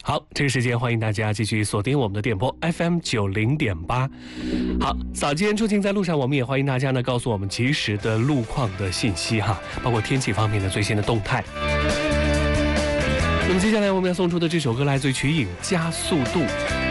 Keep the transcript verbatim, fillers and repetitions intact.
好，这个时间欢迎大家继续锁定我们的电波 F M 九零点八。好，早间出行在路上，我们也欢迎大家呢告诉我们及时的路况的信息哈，包括天气方面的最新的动态。那么接下来我们要送出的这首歌来自于曲颖《加速度》。